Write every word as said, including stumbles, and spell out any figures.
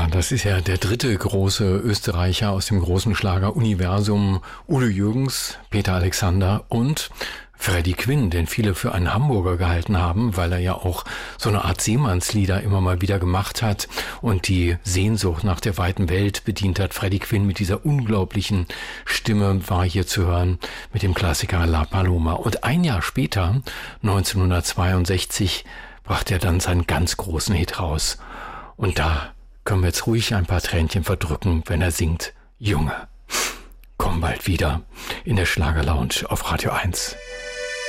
das ist ja der dritte große Österreicher aus dem großen Schlager-Universum. Udo Jürgens, Peter Alexander und Freddie Quinn, den viele für einen Hamburger gehalten haben, weil er ja auch so eine Art Seemannslieder immer mal wieder gemacht hat und die Sehnsucht nach der weiten Welt bedient hat. Freddie Quinn mit dieser unglaublichen Stimme war hier zu hören mit dem Klassiker La Paloma. Und ein Jahr später, neunzehnhundertzweiundsechzig, brachte er dann seinen ganz großen Hit raus. Und da können wir jetzt ruhig ein paar Tränchen verdrücken, wenn er singt, Junge, komm bald wieder in der Schlagerlounge auf Radio eins.